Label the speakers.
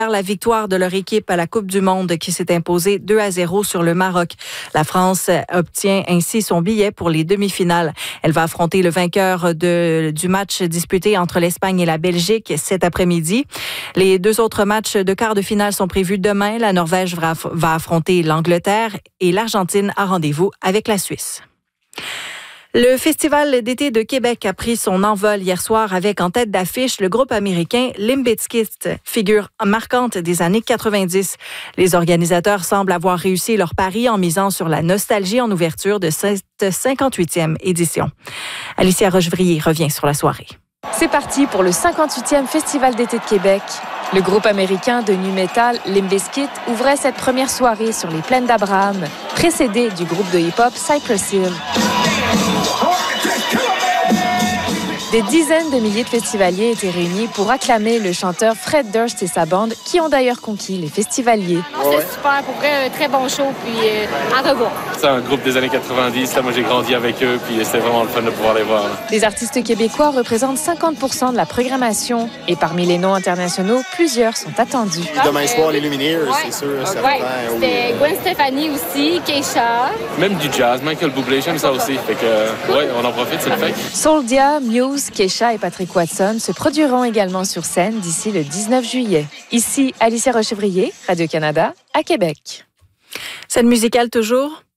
Speaker 1: la victoire de leur équipe à la Coupe du Monde qui s'est imposée 2-0 sur le Maroc. La France obtient ainsi son billet pour les demi-finales. Elle va affronter le vainqueur du match disputé entre l'Espagne et la Belgique cet après-midi. Les deux autres matchs de quart de finale sont prévus demain. La Norvège va affronter l'Angleterre et l'Argentine a rendez-vous avec la Suisse. Le Festival d'été de Québec a pris son envol hier soir avec en tête d'affiche le groupe américain Limp Bizkit, figure marquante des années 90. Les organisateurs semblent avoir réussi leur pari en misant sur la nostalgie en ouverture de cette 58e édition. Alicia Rochevrier revient sur la soirée.
Speaker 2: C'est parti pour le 58e Festival d'été de Québec. Le groupe américain de nu metal Limp Bizkit ouvrait cette première soirée sur les plaines d'Abraham, précédé du groupe de hip-hop Cypress Hill. Des dizaines de milliers de festivaliers étaient réunis pour acclamer le chanteur Fred Durst et sa bande, qui ont d'ailleurs conquis les festivaliers.
Speaker 3: C'est super, pour vrai, un très bon show, puis à revoir.
Speaker 4: C'est un groupe des années 90, là, moi j'ai grandi avec eux, puis c'était vraiment le fun de pouvoir les voir. Là.
Speaker 2: Les artistes québécois représentent 50% de la programmation, et parmi les noms internationaux, plusieurs sont attendus.
Speaker 5: Demain soir, les Lumineers, c'est sûr.
Speaker 3: C'était Gwen Stefani aussi, Keisha.
Speaker 4: Même du jazz, Michael Bublé, j'aime ça aussi, fait que ouais, on en profite, c'est le fait.
Speaker 2: Souldia, Muse, Keisha et Patrick Watson se produiront également sur scène d'ici le 19 juillet. Ici, Alicia Rochevrier, Radio-Canada, à Québec.
Speaker 1: Scène musicale toujours?